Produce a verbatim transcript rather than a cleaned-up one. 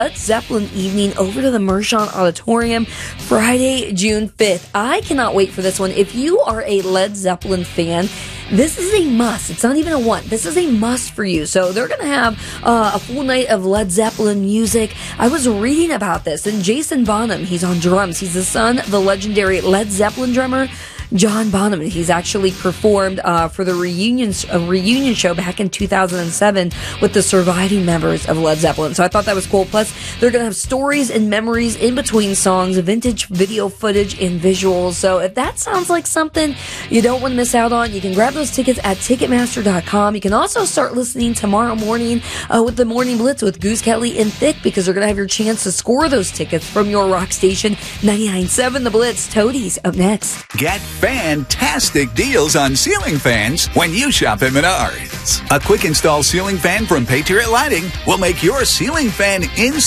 Led Zeppelin evening over to the Mershon Auditorium Friday, June fifth. I cannot wait for this one. If you are a Led Zeppelin fan, this is a must. It's not even a want. This is a must for you. So they're going to have uh, a full night of Led Zeppelin music. I was reading about this, and Jason Bonham, he's on drums. He's the son of the legendary Led Zeppelin drummer John Bonham. He's actually performed uh, for the reunion uh, reunion show back in two thousand seven with the surviving members of Led Zeppelin. So I thought that was cool. Plus, they're going to have stories and memories in between songs, vintage video footage and visuals. So if that sounds like something you don't want to miss out on, you can grab those tickets at Ticketmaster dot com. You can also start listening tomorrow morning uh, with the Morning Blitz with Goose Kelly and Thick, because they're going to have your chance to score those tickets from your rock station, ninety-nine point seven The Blitz. Toadies up next. Get fantastic deals on ceiling fans when you shop at Menards. A quick install ceiling fan from Patriot Lighting will make your ceiling fan instantly